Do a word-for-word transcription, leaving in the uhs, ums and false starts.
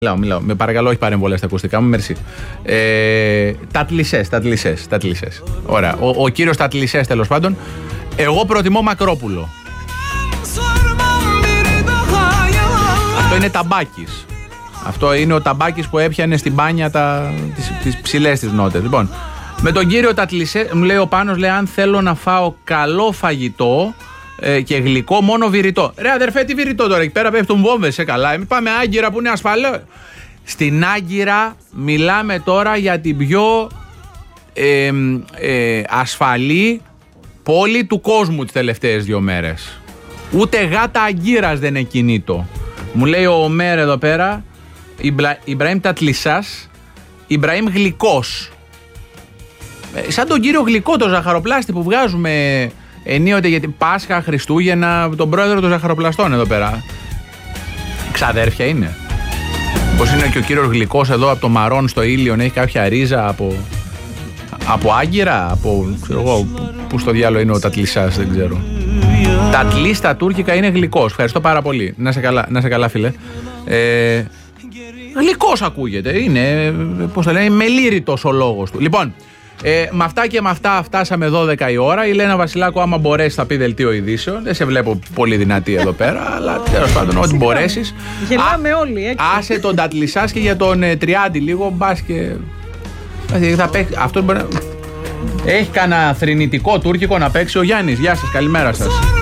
Μιλάω, μιλάω. Με παρακαλώ, όχι παρεμβολές στα ακουστικά μου, μερσή. Ε, τατλισές, τατλισές, τατλισές. Ωραία. Ο, ο κύριος Τατλισές, τέλος πάντων. Εγώ προτιμώ Μακρόπουλο. Αυτό είναι Ταμπάκης. Αυτό είναι ο Ταμπάκης που έπιανε στην μπάνια τα, τις, τις ψηλές τις νότες. Λοιπόν, με τον κύριο Τατλισέ, μου λέει ο Πάνος, λέει, αν θέλω να φάω καλό φαγητό ε, και γλυκό, μόνο βηρητό. Ρε αδερφέ, τι βηρητό τώρα, εκεί πέρα πέφτουν βόμβες, σε καλά. Εμείς πάμε Άγκυρα που είναι ασφαλές. Στην Άγκυρα μιλάμε τώρα για την πιο ε, ε, ασφαλή πόλη του κόσμου τις τελευταίες δύο μέρες. Ούτε γάτα αγκύρας δεν είναι κινήτο. Μου λέει ο Ομέρ εδώ πέρα, Ιμπραήμ Τατλισάς, Ιμπραήμ Γλυκός. Ε, σαν τον κύριο Γλυκό, το ζαχαροπλάστη που βγάζουμε ενίοτε για την Πάσχα, Χριστούγεννα, τον πρόεδρο των ζαχαροπλαστών εδώ πέρα. Ξαδέρφια είναι. Πώς είναι και ο κύριος Γλυκός εδώ από το Μαρόν στο Ήλιον, έχει κάποια ρίζα από, από Άγκυρα, από, ξέρω εγώ, που στο διάλογο είναι ο Τατλισάς, δεν ξέρω. Τατλί στα τουρκικά είναι Γλυκός. Ευχαριστώ πάρα πολύ. Να σε καλά, να σε καλά φίλε. Ε, Γλυκός ακούγεται. Είναι, πώς το λένε, μελήρητος ο λόγος του. Λοιπόν, ε, με αυτά και με αυτά φτάσαμε δώδεκα η ώρα. Η Λένα Βασιλάκου, άμα μπορέσει, θα πει δελτίο ειδήσεων. Δεν σε βλέπω πολύ δυνατή εδώ πέρα, αλλά τέλος πάντων, ό,τι μπορέσεις. Γελάμε όλοι, έτσι. Άσε τον Τατλισάς και για τον ε, Τριάντη λίγο, μπας και. Θα παίξει. Αυτό μπορεί να. Έχει κανένα θρηνητικό τουρκικό να παίξει ο Γιάννης. Γεια σας, καλημέρα σας.